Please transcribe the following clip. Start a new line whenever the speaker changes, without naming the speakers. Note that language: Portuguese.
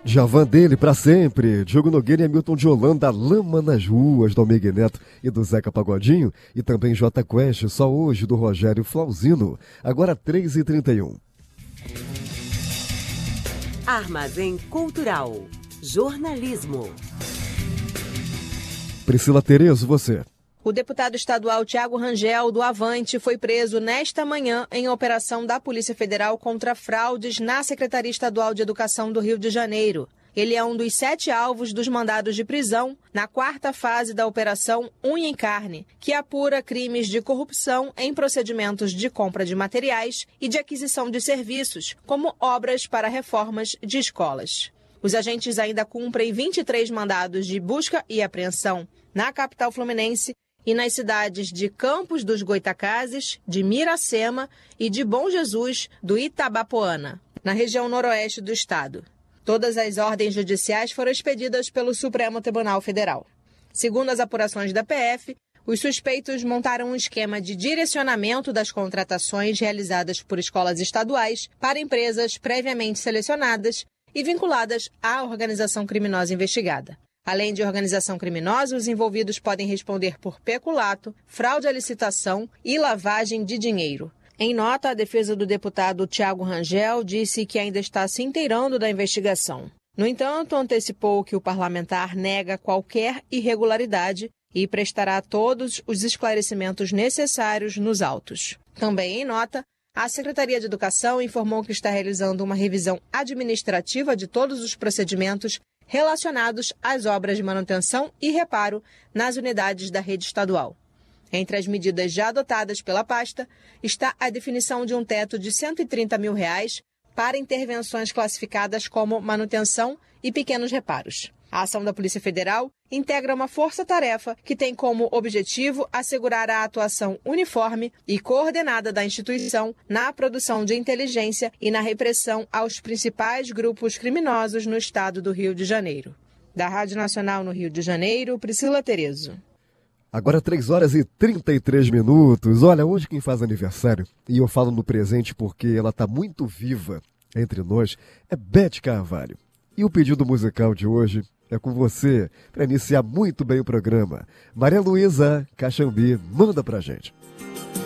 Djavan dele pra sempre, Diogo Nogueira e Hamilton de Holanda, Lama nas Ruas, do Almir Neto e do Zeca Pagodinho, e também J Quest, Só Hoje, do Rogério Flauzino, agora 3h31.
Armazém Cultural, jornalismo.
Priscila Terezo, você.
O deputado estadual Tiago Rangel, do Avante, foi preso nesta manhã em operação da Polícia Federal contra fraudes na Secretaria Estadual de Educação do Rio de Janeiro. Ele é um dos 7 alvos dos mandados de prisão na 4ª fase da Operação Unha em Carne, que apura crimes de corrupção em procedimentos de compra de materiais e de aquisição de serviços, como obras para reformas de escolas. Os agentes ainda cumprem 23 mandados de busca e apreensão na capital fluminense e nas cidades de Campos dos Goitacazes, de Miracema e de Bom Jesus do Itabapoana, na região noroeste do estado. Todas as ordens judiciais foram expedidas pelo Supremo Tribunal Federal. Segundo as apurações da PF, os suspeitos montaram um esquema de direcionamento das contratações realizadas por escolas estaduais para empresas previamente selecionadas e vinculadas à organização criminosa investigada. Além de organização criminosa, os envolvidos podem responder por peculato, fraude à licitação e lavagem de dinheiro. Em nota, a defesa do deputado Tiago Rangel disse que ainda está se inteirando da investigação. No entanto, antecipou que o parlamentar nega qualquer irregularidade e prestará todos os esclarecimentos necessários nos autos. Também em nota, a Secretaria de Educação informou que está realizando uma revisão administrativa de todos os procedimentos relacionados às obras de manutenção e reparo nas unidades da rede estadual. Entre as medidas já adotadas pela pasta está a definição de um teto de R$ 130 mil para intervenções classificadas como manutenção e pequenos reparos. A ação da Polícia Federal integra uma força-tarefa que tem como objetivo assegurar a atuação uniforme e coordenada da instituição na produção de inteligência e na repressão aos principais grupos criminosos no estado do Rio de Janeiro. Da Rádio Nacional no Rio de Janeiro, Priscila Terezo.
Agora 3h33. Olha, hoje quem faz aniversário, e eu falo no presente porque ela está muito viva entre nós, é Beth Carvalho. E o pedido musical de hoje é com você, para iniciar muito bem o programa. Maria Luísa Caxambi, manda pra gente.